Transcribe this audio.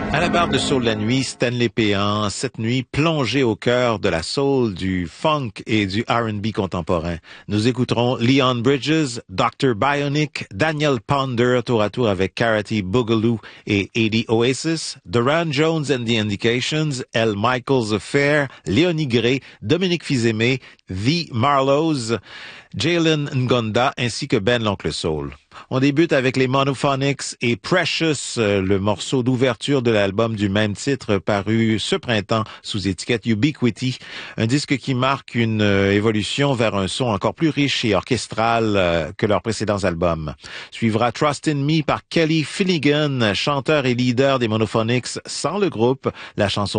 À la barre de soul la nuit, Stanley Péan, cette nuit plongée au cœur de la soul, du funk et du R&B contemporain. Nous écouterons Leon Bridges, Dr. Bionic, Daniel Ponder tour à tour avec Karate Boogaloo et 80 Oasis, Duran Jones and the Indications, L. Michaels Affair, Léonie Gray, Dominique Fils-Aimé, The Marlows, Jalen Ngonda ainsi que Ben l'Oncle Soul. On débute avec les Monophonics et Precious, le morceau d'ouverture de l'album du même titre paru ce printemps sous étiquette Ubiquity, un disque qui marque une évolution vers un son encore plus riche et orchestral que leurs précédents albums. Suivra Trust in Me par Kelly Finnegan, chanteur et leader des Monophonics sans le groupe, la chanson